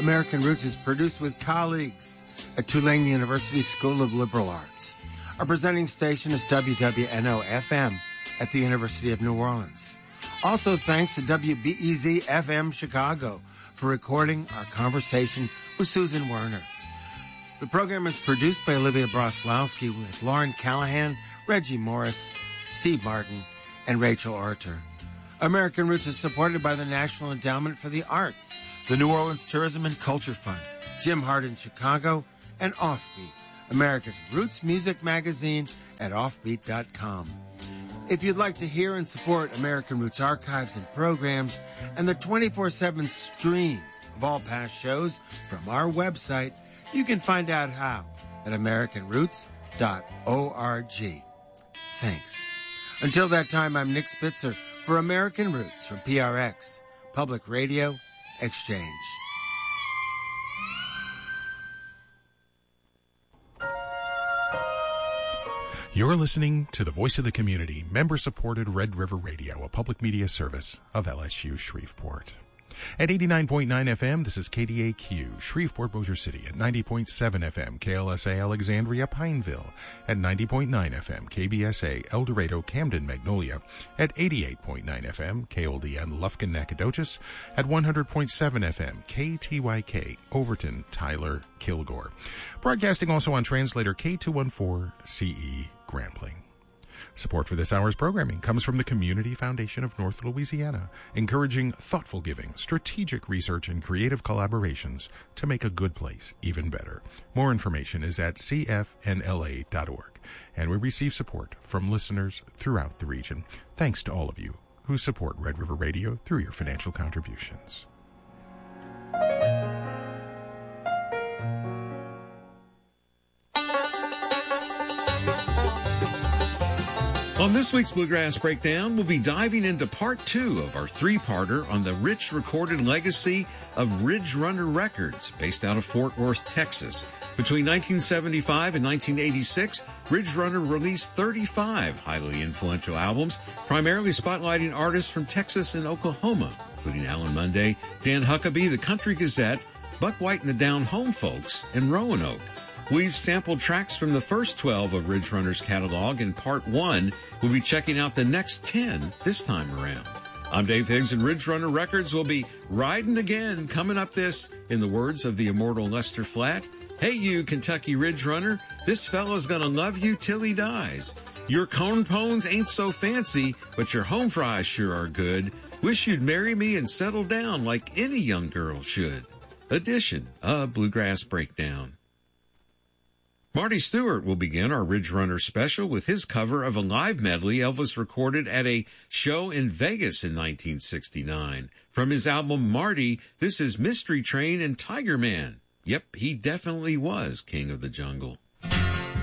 American Roots is produced with colleagues at Tulane University School of Liberal Arts. Our presenting station is WWNO-FM at the University of New Orleans. Also, thanks to WBEZ-FM Chicago for recording our conversation with Susan Werner. The program is produced by Olivia Broslowski with Lauren Callahan, Reggie Morris, Steve Martin, and Rachel Orter. American Roots is supported by the National Endowment for the Arts, the New Orleans Tourism and Culture Fund, Jim Hart in Chicago, and Offbeat, America's Roots music magazine at offbeat.com. If you'd like to hear and support American Roots archives and programs and the 24/7 stream of all past shows from our website, you can find out how at americanroots.org. Thanks. Until that time, I'm Nick Spitzer for American Roots from PRX, Public Radio Exchange. You're listening to the Voice of the Community, member-supported Red River Radio, a public media service of LSU Shreveport. At 89.9 FM, this is KDAQ, Shreveport, Bossier City. At 90.7 FM, KLSA Alexandria, Pineville. At 90.9 FM, KBSA El Dorado, Camden, Magnolia. At 88.9 FM, KOLDN Lufkin, Nacogdoches. At 100.7 FM, KTYK Overton, Tyler, Kilgore. Broadcasting also on translator K214CE Grambling. Support for this hour's programming comes from the Community Foundation of North Louisiana, encouraging thoughtful giving, strategic research, and creative collaborations to make a good place even better. More information is at cfnla.org, and we receive support from listeners throughout the region. Thanks to all of you who support Red River Radio through your financial contributions. On this week's Bluegrass Breakdown, we'll be diving into part 2 of our three-parter on the rich recorded legacy of Ridge Runner Records, based out of Fort Worth, Texas. Between 1975 and 1986, Ridge Runner released 35 highly influential albums, primarily spotlighting artists from Texas and Oklahoma, including Alan Munday, Dan Huckabee, the Country Gazette, Buck White and the Down Home Folks, and Roanoke. We've sampled tracks from the first 12 of Ridge Runner's catalog. In part 1, we'll be checking out the next 10 this time around. I'm Dave Higgs, and Ridge Runner Records will be riding again. Coming up this, in the words of the immortal Lester Flatt, "Hey you, Kentucky Ridge Runner, this fella's gonna love you till he dies. Your corn pones ain't so fancy, but your home fries sure are good. Wish you'd marry me and settle down like any young girl should." Edition of Bluegrass Breakdown. Marty Stewart will begin our Ridge Runner special with his cover of a live medley Elvis recorded at a show in Vegas in 1969. From his album Marty, this is Mystery Train and Tiger Man. Yep, he definitely was king of the jungle.